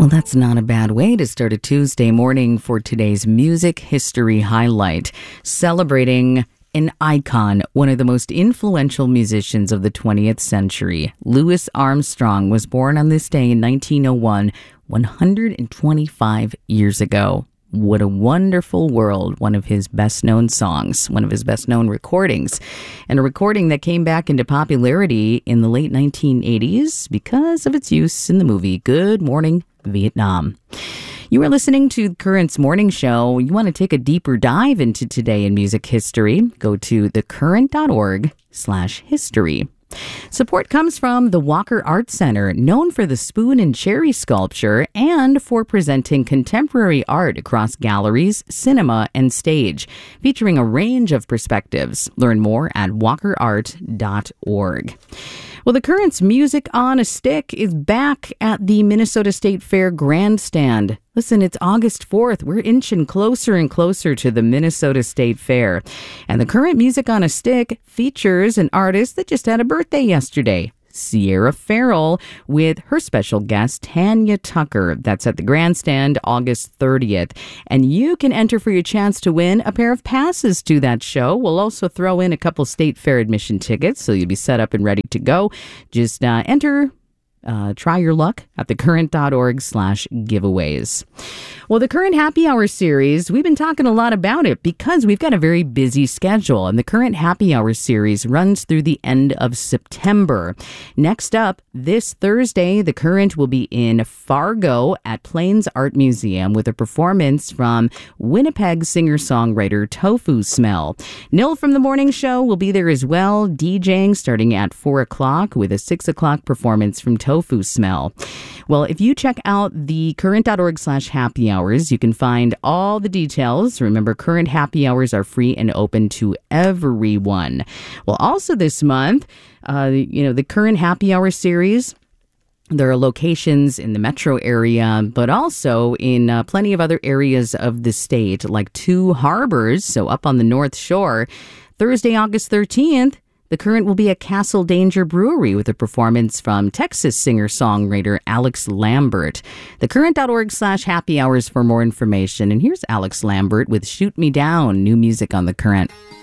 Well, that's not a bad way to start a Tuesday morning for today's music history highlight, celebrating an icon, one of the most influential musicians of the 20th century. Louis Armstrong was born on this day in 1901, 125 years ago. What a Wonderful World, one of his best-known songs, one of his best-known recordings, and a recording that came back into popularity in the late 1980s because of its use in the movie Good Morning Vietnam. You are listening to Current's Morning Show. You want to take a deeper dive into today in music history? Go to thecurrent.org/history. Support comes from the Walker Art Center, known for the spoon and cherry sculpture and for presenting contemporary art across galleries, cinema, and stage, featuring a range of perspectives. Learn more at walkerart.org. Well, the Current's Music on a Stick is back at the Minnesota State Fair Grandstand. Listen, it's August 4th. We're inching closer and closer to the Minnesota State Fair. And the Current Music on a Stick features an artist that just had a birthday yesterday, Sierra Farrell, with her special guest, Tanya Tucker. That's at the Grandstand, August 30th. And you can enter for your chance to win a pair of passes to that show. We'll also throw in a couple State Fair admission tickets, so you'll be set up and ready to go. Just try your luck at thecurrent.org/giveaways. Well, the Current Happy Hour series, we've been talking a lot about it because we've got a very busy schedule, and the Current Happy Hour series runs through the end of September. Next up, this Thursday, the Current will be in Fargo at Plains Art Museum with a performance from Winnipeg singer-songwriter Tofu Smell. Nil from the morning show will be there as well, DJing starting at 4 o'clock with a 6 o'clock performance from Tofu Smell. Well, if you check out the current.org/happy hours, you can find all the details. Remember, Current Happy Hours are free and open to everyone. Well, also this month, the Current Happy Hour series, there are locations in the metro area, but also in plenty of other areas of the state, like Two Harbors, so up on the North Shore. Thursday, August 13th, the Current will be at Castle Danger Brewery with a performance from Texas singer-songwriter Alex Lambert. Thecurrent.org/happy hours for more information. And here's Alex Lambert with Shoot Me Down, new music on The Current.